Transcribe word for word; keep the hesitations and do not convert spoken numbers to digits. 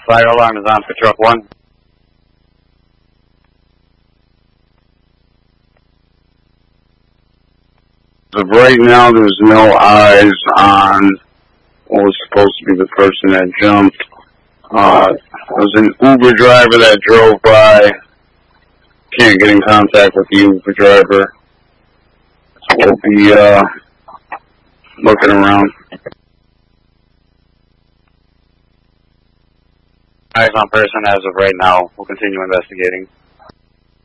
Fire alarm is on for truck one. As of right now, there's no eyes on what was supposed to be the person that jumped. Uh, there was an Uber driver that drove by. Can't get in contact with the Uber driver. We'll be uh, looking around. Eyes on person as of right now. We'll continue investigating.